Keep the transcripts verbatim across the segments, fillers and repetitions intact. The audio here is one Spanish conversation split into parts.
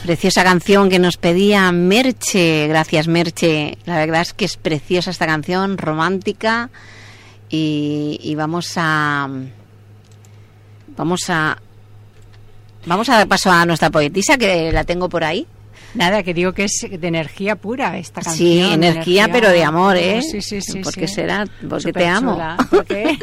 Preciosa canción que nos pedía Merche. Gracias, Merche. La verdad es que es preciosa esta canción, romántica. Y, y vamos a... Vamos a... Vamos a dar paso a nuestra poetisa, que la tengo por ahí. Nada, que digo que es de energía pura esta canción. Sí, energía, energía pero de amor, ¿eh? Sí, sí, sí. ¿Por qué sí. será? Porque Súper te amo. chula. ¿Por qué?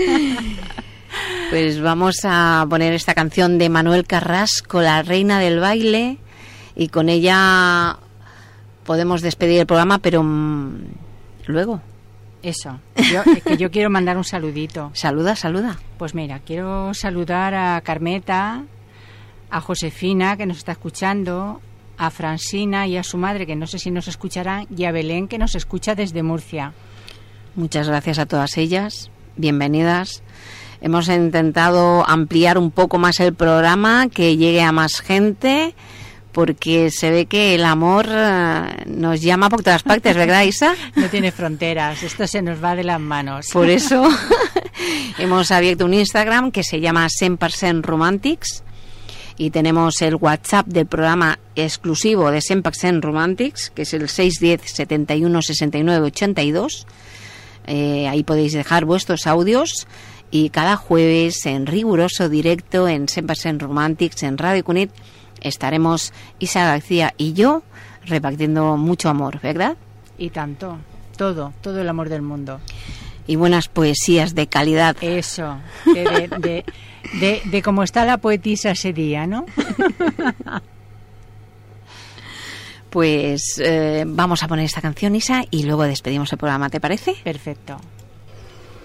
Pues vamos a poner esta canción de Manuel Carrasco, La Reina del Baile, y con ella podemos despedir el programa, pero mmm, luego. Eso, yo, es que yo quiero mandar un saludito. Saluda, saluda. Pues mira, quiero saludar a Carmeta, a Josefina, que nos está escuchando, a Francina y a su madre, que no sé si nos escucharán, y a Belén, que nos escucha desde Murcia. Muchas gracias a todas ellas, bienvenidas. Hemos intentado ampliar un poco más el programa, que llegue a más gente, porque se ve que el amor uh, nos llama por todas partes, ¿verdad, Isa? No tiene fronteras, esto se nos va de las manos. Por eso hemos abierto un Instagram que se llama cent per cent Romantics, y tenemos el WhatsApp del programa exclusivo de cent per cent Romantics, que es el seis uno cero, setenta y uno, sesenta y nueve, ochenta y dos. Eh, ahí podéis dejar vuestros audios. Y cada jueves, en riguroso directo, en cent per cent Romantics, en Radio Cunit, estaremos Isa García y yo repartiendo mucho amor, ¿verdad? Y tanto, todo, todo el amor del mundo. Y buenas poesías de calidad. Eso, de, de, de, de, de cómo está la poetisa ese día, ¿no? Pues eh, vamos a poner esta canción, Isa, y luego despedimos el programa, ¿te parece? Perfecto.